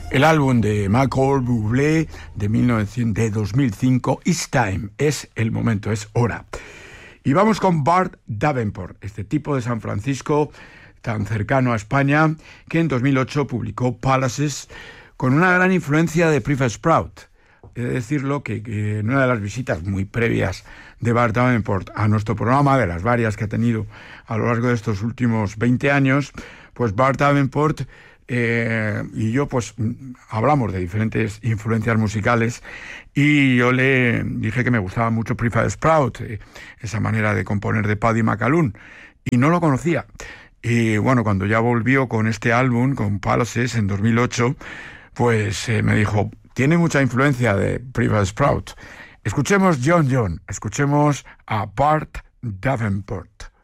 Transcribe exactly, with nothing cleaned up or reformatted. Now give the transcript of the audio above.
El álbum de Michael Bublé de, mil novecientos, de dos mil cinco, It's Time, es el momento, es hora. Y vamos con Bart Davenport, este tipo de San Francisco tan cercano a España, que en dos mil ocho publicó Palaces con una gran influencia de Prefab Sprout. He de decirlo que, que en una de las visitas muy previas de Bart Davenport a nuestro programa, de las varias que ha tenido a lo largo de estos últimos veinte años, pues Bart Davenport eh, y yo pues hablamos de diferentes influencias musicales y yo le dije que me gustaba mucho Prefab Sprout, eh, esa manera de componer de Paddy McAloon, y no lo conocía. Y bueno, cuando ya volvió con este álbum, con Palaces en dos mil ocho, pues eh, me dijo, tiene mucha influencia de Prefab Sprout. Escuchemos John John, escuchemos a Bart Davenport.